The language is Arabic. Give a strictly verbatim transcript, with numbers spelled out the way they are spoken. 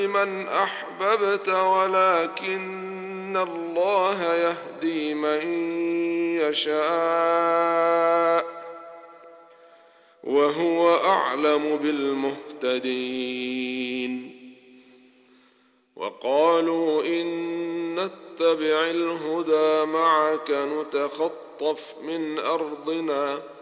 من أحببت ولكن الله يهدي من يشاء وهو أعلم بالمهتدين. وقالوا إن نتبع الهدى معك نتخطف من أرضنا